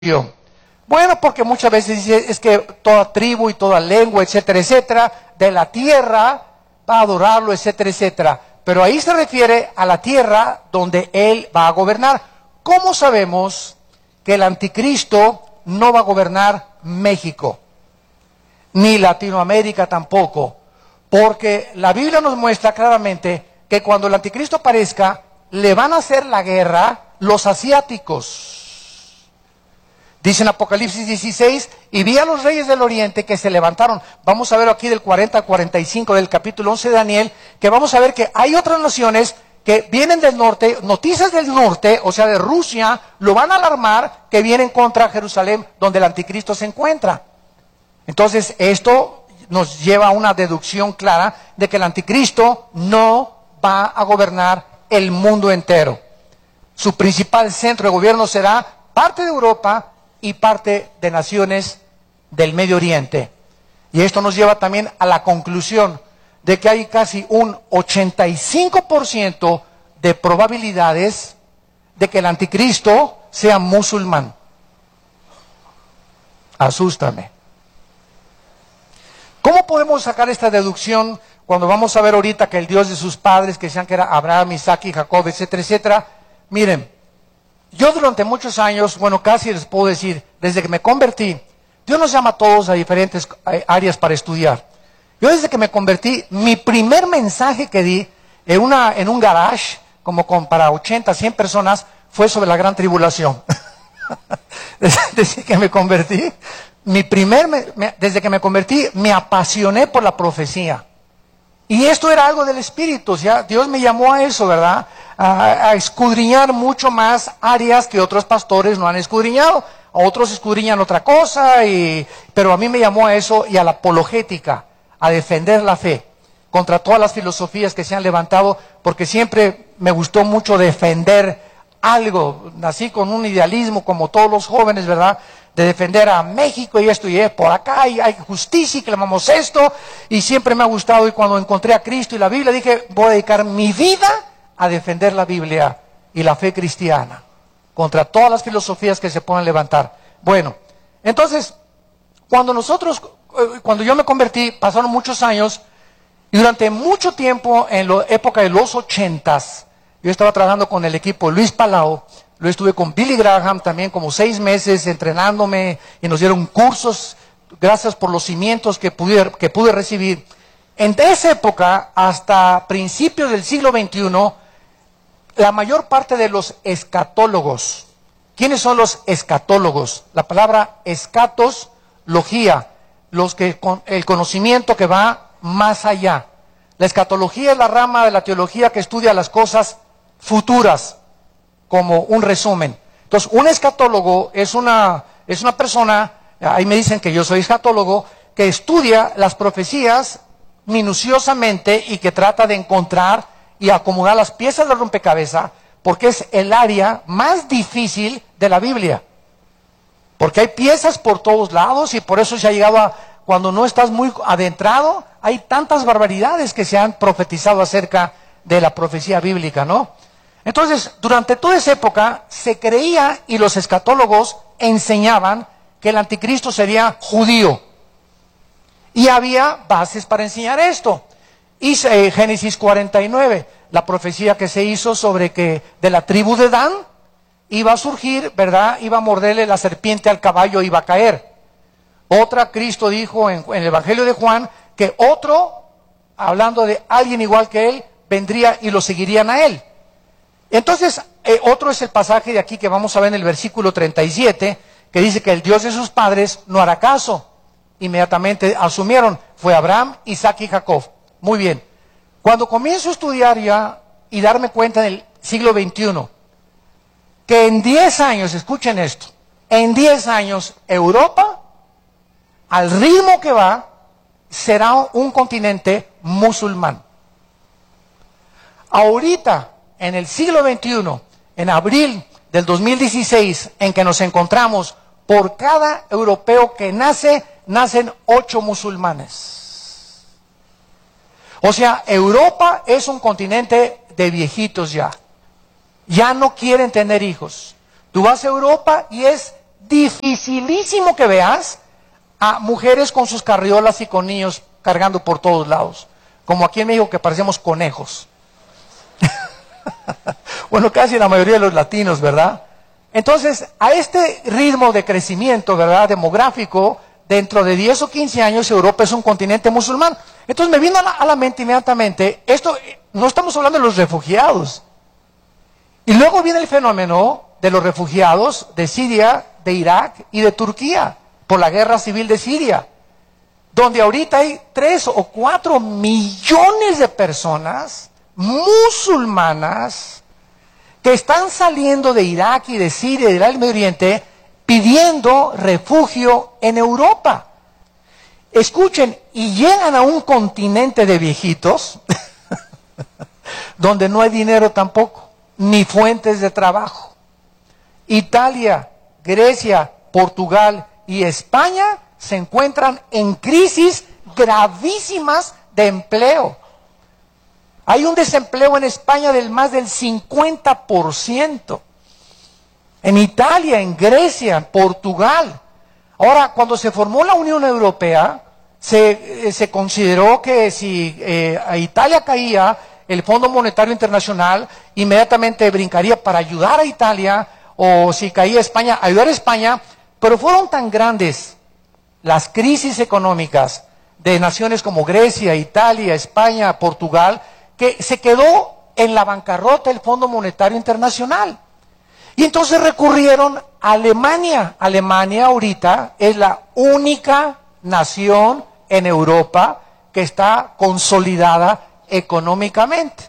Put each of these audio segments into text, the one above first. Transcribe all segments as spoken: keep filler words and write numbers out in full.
Bueno, porque muchas veces dice, es que toda tribu y toda lengua, etcétera, etcétera, de la tierra va a adorarlo, etcétera, etcétera. Pero ahí se refiere a la tierra donde él va a gobernar. ¿Cómo sabemos que el anticristo no va a gobernar México? Ni Latinoamérica tampoco. Porque la Biblia nos muestra claramente que cuando el anticristo aparezca, le van a hacer la guerra los asiáticos. Dice en Apocalipsis dieciséis, y vi a los reyes del oriente que se levantaron. Vamos a ver aquí del cuarenta al cuarenta y cinco del capítulo once de Daniel, que vamos a ver que hay otras naciones que vienen del norte, noticias del norte, o sea de Rusia, lo van a alarmar, que vienen contra Jerusalén, donde el anticristo se encuentra. Entonces esto nos lleva a una deducción clara de que el anticristo no va a gobernar el mundo entero. Su principal centro de gobierno será parte de Europa y parte de naciones del Medio Oriente. Y esto nos lleva también a la conclusión de que hay casi un ochenta y cinco por ciento de probabilidades de que el anticristo sea musulmán. Asústame. ¿Cómo podemos sacar esta deducción cuando vamos a ver ahorita que el Dios de sus padres, que decían que era Abraham, Isaac y Jacob, etcétera, etcétera? Miren, yo durante muchos años, bueno, casi les puedo decir, desde que me convertí, Dios nos llama a todos a diferentes áreas para estudiar. Yo desde que me convertí, mi primer mensaje que di en, una, en un garage, como con para ochenta, cien personas, fue sobre la gran tribulación. desde, desde que me convertí, mi primer, me, desde que me convertí, me apasioné por la profecía. Y esto era algo del Espíritu, o sea, Dios me llamó a eso, ¿verdad? A, a escudriñar mucho más áreas que otros pastores no han escudriñado. A otros escudriñan otra cosa, y, pero a mí me llamó a eso y a la apologética, a defender la fe contra todas las filosofías que se han levantado, porque siempre me gustó mucho defender algo. Nací con un idealismo como todos los jóvenes, ¿verdad? De defender a México y esto y eh, por acá y hay justicia y clamamos esto, y siempre me ha gustado. Y cuando encontré a Cristo y la Biblia dije, voy a dedicar mi vida a defender la Biblia y la fe cristiana contra todas las filosofías que se puedan levantar. Bueno, entonces cuando nosotros cuando yo me convertí, pasaron muchos años, y durante mucho tiempo, en la época de los ochentas, yo estaba trabajando con el equipo Luis Palau. Lo estuve con Billy Graham también como seis meses entrenándome, y nos dieron cursos, gracias por los cimientos que pude, que pude recibir. En esa época, hasta principios del siglo veintiuno, la mayor parte de los escatólogos, ¿quiénes son los escatólogos? La palabra escatos, logía, los que, con el conocimiento que va más allá. La escatología es la rama de la teología que estudia las cosas futuras, como un resumen. Entonces, un escatólogo es una, es una persona, ahí me dicen que yo soy escatólogo, que estudia las profecías minuciosamente y que trata de encontrar y acomodar las piezas del rompecabezas, porque es el área más difícil de la Biblia. Porque hay piezas por todos lados, y por eso se ha llegado a, cuando no estás muy adentrado, hay tantas barbaridades que se han profetizado acerca de la profecía bíblica, ¿no? Entonces, durante toda esa época se creía, y los escatólogos enseñaban, que el anticristo sería judío. Y había bases para enseñar esto. Y eh, Génesis cuarenta y nueve, la profecía que se hizo sobre que de la tribu de Dan iba a surgir, ¿verdad? Iba a morderle la serpiente al caballo, iba a caer. Otra, Cristo dijo en, en el Evangelio de Juan, que otro, hablando de alguien igual que él, vendría y lo seguirían a él. Entonces, eh, otro es el pasaje de aquí que vamos a ver en el versículo treinta y siete, que dice que el Dios de sus padres no hará caso. Inmediatamente asumieron, fue Abraham, Isaac y Jacob. Muy bien. Cuando comienzo a estudiar ya y darme cuenta en el siglo veintiuno, que en diez años, escuchen esto, en diez años Europa, al ritmo que va, será un continente musulmán. Ahorita, en el siglo veintiuno, en abril del dos mil dieciséis, en que nos encontramos, por cada europeo que nace, nacen ocho musulmanes. O sea, Europa es un continente de viejitos ya. Ya no quieren tener hijos. Tú vas a Europa y es dificilísimo que veas a mujeres con sus carriolas y con niños cargando por todos lados. Como aquí en México que parecemos conejos. Bueno, casi la mayoría de los latinos, ¿verdad? Entonces, a este ritmo de crecimiento, ¿verdad?, demográfico, dentro de diez o quince años Europa es un continente musulmán. Entonces me vino a la, a la mente inmediatamente, esto, no estamos hablando de los refugiados. Y luego viene el fenómeno de los refugiados de Siria, de Irak y de Turquía, por la guerra civil de Siria, donde ahorita hay tres o cuatro millones de personas musulmanas que están saliendo de Irak y de Siria y del Medio Oriente pidiendo refugio en Europa. Escuchen, y llegan a un continente de viejitos donde no hay dinero tampoco, ni fuentes de trabajo. Italia, Grecia, Portugal y España se encuentran en crisis gravísimas de empleo. Hay un desempleo en España del más del cincuenta por ciento. En Italia, en Grecia, en Portugal. Ahora, cuando se formó la Unión Europea, se, eh, se consideró que si eh, a Italia caía, el Fondo Monetario Internacional inmediatamente brincaría para ayudar a Italia, o si caía España, ayudar a España, pero fueron tan grandes las crisis económicas de naciones como Grecia, Italia, España, Portugal, que se quedó en la bancarrota el Fondo Monetario Internacional. Y entonces recurrieron a Alemania. Alemania ahorita es la única nación en Europa que está consolidada económicamente.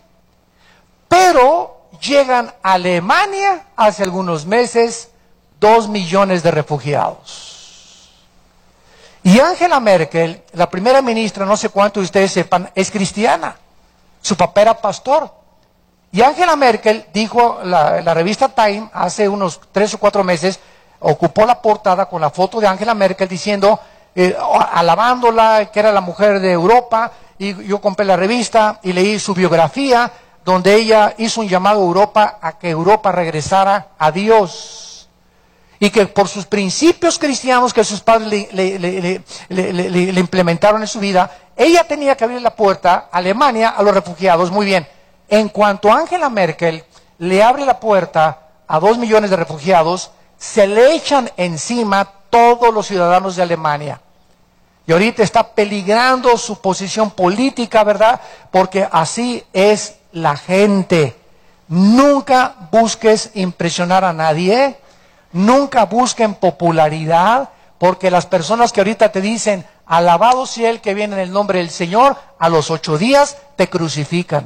Pero llegan a Alemania hace algunos meses dos millones de refugiados. Y Angela Merkel, la primera ministra, no sé cuántos de ustedes sepan, es cristiana. Su papá era pastor. Y Angela Merkel dijo, la, la revista Time, hace unos tres o cuatro meses, ocupó la portada con la foto de Angela Merkel diciendo, eh, alabándola, que era la mujer de Europa, y yo compré la revista y leí su biografía, donde ella hizo un llamado a Europa a que Europa regresara a Dios. Y que por sus principios cristianos que sus padres le, le, le, le, le, le, le implementaron en su vida, ella tenía que abrir la puerta a Alemania a los refugiados. Muy bien. En cuanto Angela Merkel le abre la puerta a dos millones de refugiados, se le echan encima todos los ciudadanos de Alemania. Y ahorita está peligrando su posición política, ¿verdad? Porque así es la gente. Nunca busques impresionar a nadie, nunca busquen popularidad, porque las personas que ahorita te dicen, alabado sea el que viene en el nombre del Señor, a los ocho días te crucifican.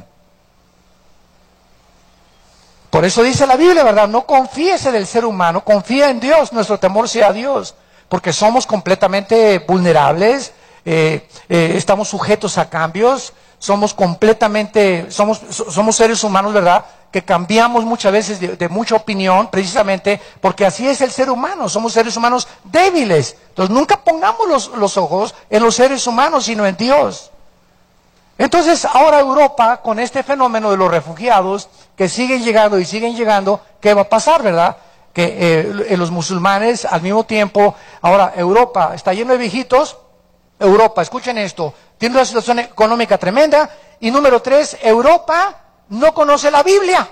Por eso dice la Biblia, ¿verdad? No confíese del ser humano, confía en Dios, nuestro temor sea a Dios, porque somos completamente vulnerables, eh, eh, estamos sujetos a cambios, somos completamente, somos, somos seres humanos, ¿verdad?, que cambiamos muchas veces de, de mucha opinión, precisamente porque así es el ser humano, somos seres humanos débiles. Entonces nunca pongamos los, los ojos en los seres humanos, sino en Dios. Entonces ahora Europa, con este fenómeno de los refugiados, que siguen llegando y siguen llegando, ¿qué va a pasar, verdad? Que eh, los musulmanes al mismo tiempo, ahora Europa está lleno de viejitos. Europa, escuchen esto, tiene una situación económica tremenda. Y número tres, Europa no conoce la Biblia.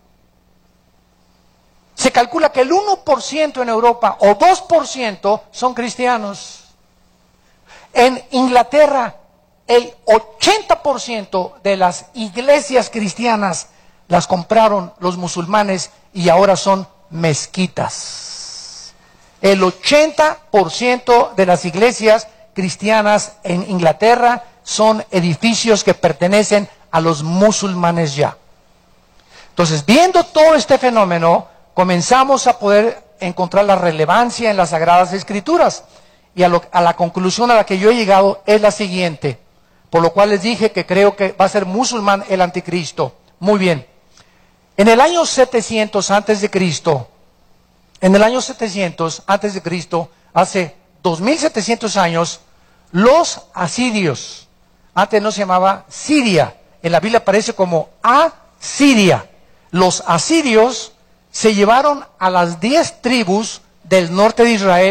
Se calcula que el uno por ciento en Europa o dos por ciento son cristianos. En Inglaterra, el ochenta por ciento de las iglesias cristianas las compraron los musulmanes y ahora son mezquitas. El ochenta por ciento de las iglesias cristianas en Inglaterra son edificios que pertenecen a los musulmanes ya. Entonces, viendo todo este fenómeno, comenzamos a poder encontrar la relevancia en las Sagradas Escrituras. Y a, lo, a la conclusión a la que yo he llegado es la siguiente, por lo cual les dije que creo que va a ser musulmán el anticristo. Muy bien. En el año setecientos antes de Cristo, en el año setecientos antes de Cristo, hace dos mil setecientos años, los asirios, antes no se llamaba Siria, en la Biblia aparece como Asiria. Los asirios se llevaron a las diez tribus del norte de Israel